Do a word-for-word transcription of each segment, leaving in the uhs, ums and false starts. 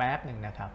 แป๊บหนึ่งนะครับ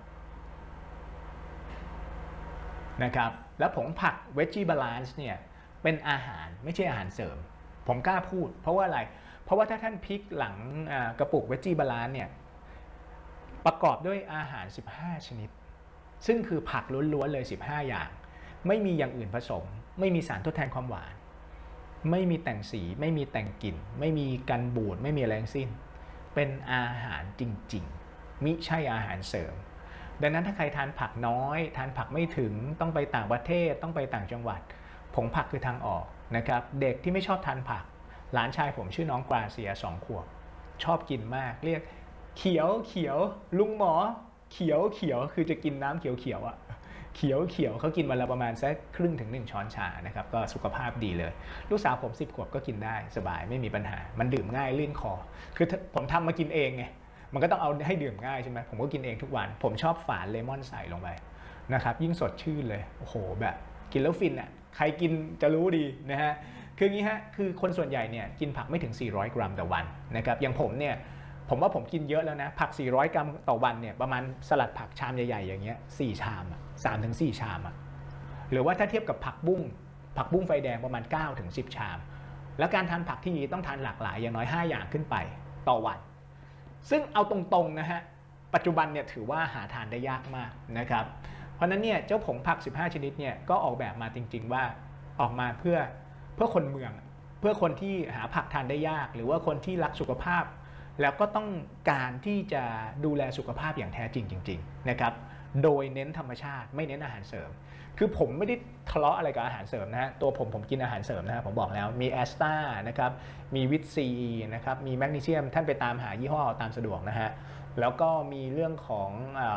นะครับแล้วผงผัก Veggie Balance เนี่ยเป็นอาหารไม่ใช่อาหารเสริมผมกล้าพูดเพราะว่าอะไรเพราะว่าถ้าท่านพลิกหลังกระปุก Veggie Balance เนี่ยประกอบด้วยอาหารสิบห้าชนิดซึ่งคือผักล้วนๆเลยสิบห้าอย่างไม่มีอย่างอื่นผสมไม่มีสารทดแทนความหวานไม่มีแต่งสีไม่มีแต่งกลิ่นไม่มีกันบูดไม่มีอะไรทั้งสิ้นเป็นอาหารจริงๆมิใช่อาหารเสริมดังนั้นถ้าใครทานผักน้อยทานผักไม่ถึงต้องไปต่างประเทศต้องไปต่างจังหวัดผงผักคือทางออกนะครับเด็กที่ไม่ชอบทานผักหลานชายผมชื่อน้องกราเซียสองขวบชอบกินมากเรียกเขียวเขียวลุงหมอเขียวเขียวคือจะกินน้ำเขียวเขียวอะเขียวเขียวเขากินวันละประมาณสักครึ่งถึงหนึ่งช้อนชานะครับก็สุขภาพดีเลยลูกสาวผมสิบขวบก็กินได้สบายไม่มีปัญหามันดื่มง่ายลื่นคอคือผมทำมากินเองไงมันก็ต้องเอาให้ดื่มง่ายใช่ไหมผมก็กินเองทุกวันผมชอบฝานเลมอนใส่ลงไปนะครับยิ่งสดชื่นเลยโอ้โหแบบกินแล้วฟินอ่ะใครกินจะรู้ดีนะฮะคืออย่างนี้ฮะคือคนส่วนใหญ่เนี่ยกินผักไม่ถึงสี่ร้อยกรัมต่อวันนะครับอย่างผมเนี่ยผมว่าผมกินเยอะแล้วนะผักสี่ร้อยกรัมต่อวันเนี่ยประมาณสลัดผักชามใหญ่ๆอย่างเงี้ยสี่ชามอ่ะสามถึงสี่ชามอ่ะหรือว่าถ้าเทียบกับผักบุ้งผักบุ้งไฟแดงประมาณเก้าถึงสิบชามแล้วการทานผักที่ดีต้องทานหลากหลายอย่างน้อยห้าอย่างขึ้นไปต่อวันซึ่งเอาตรงๆนะฮะปัจจุบันเนี่ยถือว่าหาทานได้ยากมากนะครับเพราะนั้นเนี่ยเจ้าผงผักสิบห้าชนิดเนี่ยก็ออกแบบมาจริงๆว่าออกมาเพื่อเพื่อคนเมืองเพื่อคนที่หาผักทานได้ยากหรือว่าคนที่รักสุขภาพแล้วก็ต้องการที่จะดูแลสุขภาพอย่างแท้จริงจริงๆนะครับโดยเน้นธรรมชาติไม่เน้นอาหารเสริมคือผมไม่ได้ทะเลาะอะไรกับอาหารเสริมนะฮะตัวผมผมกินอาหารเสริมนะฮะผมบอกแล้วมีแอสตานะครับมีวิตซีนะครับมีแมกนีเซียมท่านไปตามหายี่ห้อตามสะดวกนะฮะแล้วก็มีเรื่องของ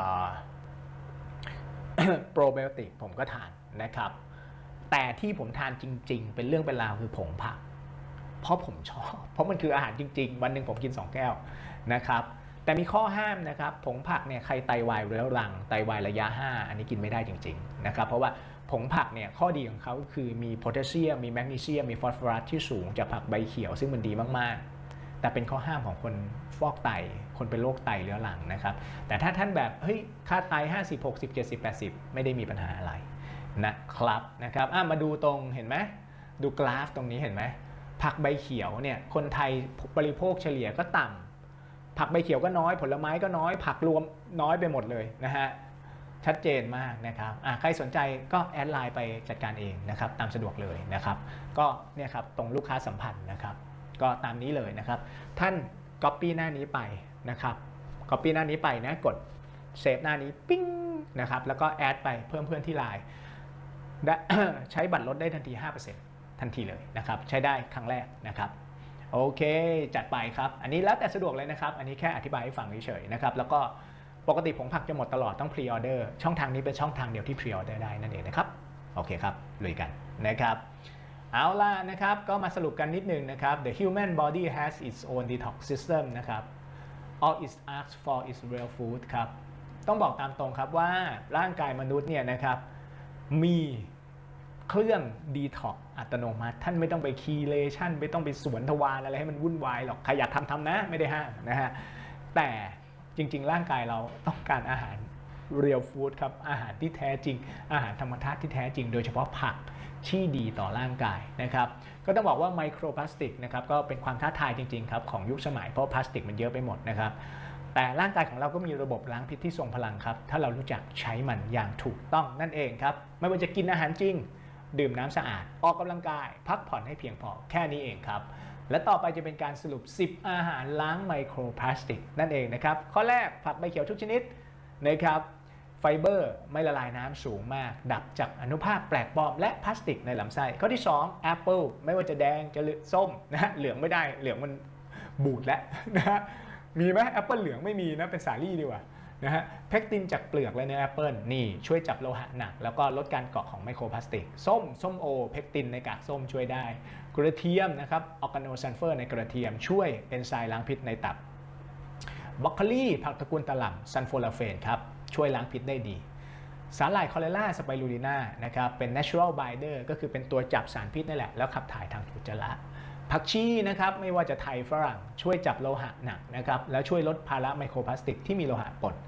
โปรไบโอติกผมก็ทานนะครับแต่ที่ผมทานจริงๆเป็นเรื่องเป็นราวคือผงผักเพราะผมชอบเพราะมันคืออาหารจริงๆวันหนึ่งผมกินสองแก้วนะครับแต่มีข้อห้ามนะครับผงผักเนี่ยใครไตวายเรื้อรังไตวายระยะห้าอันนี้กินไม่ได้จริงๆนะครับเพราะว่าผงผักเนี่ยข้อดีของเขาคือมีโพแทสเซียมมีแมกนีเซียมมีฟอสฟอรัสที่สูงจากผักใบเขียวซึ่งมันดีมากๆแต่เป็นข้อห้ามของคนฟอกไตคนเป็นโรคไตเรื้อรังนะครับแต่ถ้าท่านแบบเฮ้ยค่าไตห้าสิบ หกสิบ เจ็ดสิบ แปดสิบไม่ได้มีปัญหาอะไรนะครับนะครับอ่ะมาดูตรงเห็นไหมดูกราฟตรงนี้เห็นไหมผักใบเขียวเนี่ยคนไทยบริโภคเฉลี่ยก็ต่ำผักใบเขียวก็น้อยผลไม้ก็น้อยผักรวมน้อยไปหมดเลยนะฮะชัดเจนมากนะครับอ่ะใครสนใจก็แอดไลน์ไปจัดการเองนะครับตามสะดวกเลยนะครับก็เนี่ยครับตรงลูกค้าสัมพันธ์นะครับก็ตามนี้เลยนะครับท่าน Copy หน้านี้ไปนะครับ Copy หน้านี้ไปนะกดเซฟหน้านี้ปิ้งนะครับแล้วก็แอดไปเพิ่มเพื่อนที่ไลน์ ใช้บัตรลดได้ทันที ห้าเปอร์เซ็นต์ ทันทีเลยนะครับใช้ได้ครั้งแรกนะครับโอเคจัดไปครับอันนี้แล้วแต่สะดวกเลยนะครับอันนี้แค่อธิบายให้ฟังเฉยๆนะครับแล้วก็ปกติผงผักจะหมดตลอดต้องพรีออเดอร์ช่องทางนี้เป็นช่องทางเดียวที่พรีออเดอร์ได้นั่นเองนะครับโอเคครับลุยกันนะครับเอาล่ะนะครับก็มาสรุปกันนิดนึงนะครับ The human body has its own detox system นะครับ all it asks for is real food ครับต้องบอกตามตรงครับว่าร่างกายมนุษย์เนี่ยนะครับมีเครื่องดีท็อกอัตโนมัติท่านไม่ต้องไปคีเลชั่นไม่ต้องไปสวนทวารอะไรให้มันวุ่นวายหรอกใครอยากทำทำนะไม่ได้ห้ามนะฮะแต่จริงๆร่างกายเราต้องการอาหารเรียลฟู้ดครับอาหารที่แท้จริงอาหารธรรมชาติที่แท้จริงโดยเฉพาะผักที่ดีต่อร่างกายนะครับก็ต้องบอกว่าไมโครพลาสติกนะครับก็เป็นความท้าทายจริงๆครับของยุคสมัยเพราะพลาสติกมันเยอะไปหมดนะครับแต่ร่างกายของเราก็มีระบบล้างพิษที่ทรงพลังครับถ้าเรารู้จักใช้มันอย่างถูกต้องนั่นเองครับไม่ว่าจะกินอาหารจริงดื่มน้ำสะอาดออกกำลังกายพักผ่อนให้เพียงพอแค่นี้เองครับและต่อไปจะเป็นการสรุปสิบอาหารล้างไมโครพลาสติกนั่นเองนะครับข้อแรกผักใบเขียวทุกชนิดนะครับไฟเบอร์ไม่ละลายน้ำสูงมากดับจับอนุภาคแปลกปลอมและพลาสติกในลำไส้ข้อที่สองแอปเปิลไม่ว่าจะแดงจะส้มนะฮะเหลืองไม่ได้เหลืองมันบูดแล้วนะฮะมีไหมแอปเปิลเหลืองไม่มีนะเป็นสาลี่ดีกว่านะฮะเพกตินจากเปลือกและเนื้อแอปเปิลนี่ช่วยจับโลหะหนักแล้วก็ลดการเกาะของไมโครพลาสติกส้มส้มโอเพกตินในกากส้มช่วยได้กระเทียมนะครับออร์แกโนซัลเฟอร์ในกระเทียมช่วยเอนไซม์ล้างพิษในตับบรอกโคลีผักตระกูลตะหล่ำซัลโฟลาเฟนครับช่วยล้างพิษได้ดีสาหร่ายคอเรล่าสไปรูลิน่านะครับเป็น natural binder ก็คือเป็นตัวจับสารพิษนั่นแหละแล้วขับถ่ายทางอุจจาระผักชีนะครับไม่ว่าจะไทยฝรั่งช่วยจับโลหะหนักนะครับแล้วช่วยลดภาระไมโครพลาสติกที่มีโลหะปน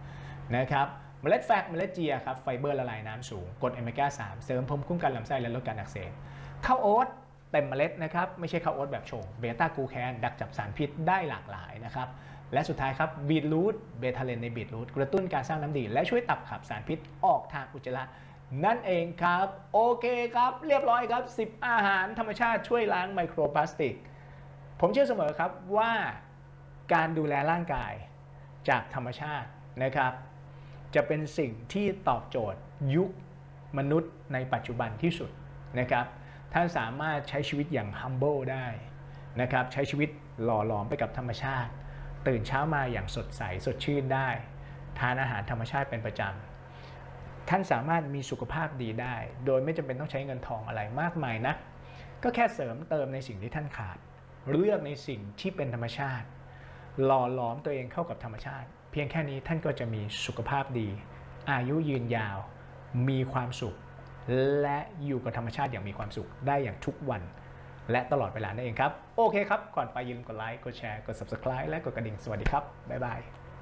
นะครับเมล็ดแฟกเมล็ดเจียครับไฟเบอร์ละลายน้ำสูงกรดโอเมก้าสามเสริมภูมิคุ้มกันลำไส้และลดการอักเสบข้าวโอ๊ตเต็มเมล็ดนะครับไม่ใช่ข้าวโอ๊ตแบบชงเบต้ากลูแคนดักจับสารพิษได้หลากหลายนะครับและสุดท้ายครับบีทรูทเบทาเลนในบีทรูทกระตุ้นการสร้างน้ำดีและช่วยตับขับสารพิษออกทางอุจจาระนั่นเองครับโอเคครับเรียบร้อยครับสิบอาหารธรรมชาติช่วยล้างไมโครพลาสติกผมเชื่อเสมอครับว่าการดูแลร่างกายจากธรรมชาตินะครับจะเป็นสิ่งที่ตอบโจทย์ยุคมนุษย์ในปัจจุบันที่สุดนะครับท่านสามารถใช้ชีวิตอย่าง humble ได้นะครับใช้ชีวิตหล่อหลอมไปกับธรรมชาติตื่นเช้ามาอย่างสดใสสดชื่นได้ทานอาหารธรรมชาติเป็นประจำท่านสามารถมีสุขภาพดีได้โดยไม่จำเป็นต้องใช้เงินทองอะไรมากมายนะก็แค่เสริมเติมในสิ่งที่ท่านขาดเลือกในสิ่งที่เป็นธรรมชาติหล่อหลอมตัวเองเข้ากับธรรมชาติเพียงแค่นี้ท่านก็จะมีสุขภาพดีอายุยืนยาวมีความสุขและอยู่กับธรรมชาติอย่างมีความสุขได้อย่างทุกวันและตลอดเวลานั่นเองครับโอเคครับก่อนไปอย่าลืมกดไลค์กดแชร์กด Subscribe และกดกระดิ่งสวัสดีครับบ๊ายบาย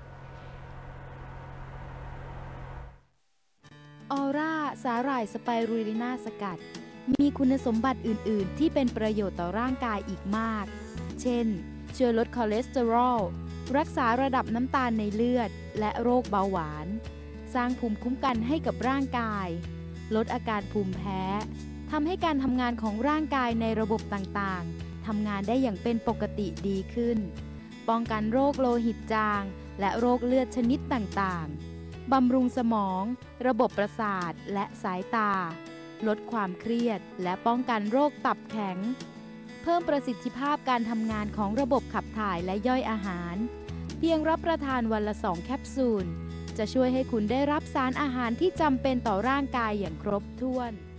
ออร่าสาหร่ายสไปรูลิน่าสกัดมีคุณสมบัติอื่น ๆ ที่เป็นประโยชน์ต่อร่างกายอีกมากเช่นช่วยลดคอเลสเตอรอลรักษาระดับน้ำตาลในเลือดและโรคเบาหวานสร้างภูมิคุ้มกันให้กับร่างกายลดอาการภูมิแพ้ทำให้การทำงานของร่างกายในระบบต่างๆทำงานได้อย่างเป็นปกติดีขึ้นป้องกันโรคโลหิตจางและโรคเลือดชนิดต่างๆบำรุงสมองระบบประสาทและสายตาลดความเครียดและป้องกันโรคตับแข็งเพิ่มประสิทธิภาพการทำงานของระบบขับถ่ายและย่อยอาหารเพียงรับประทานวันละสองแคปซูลจะช่วยให้คุณได้รับสารอาหารที่จำเป็นต่อร่างกายอย่างครบถ้วน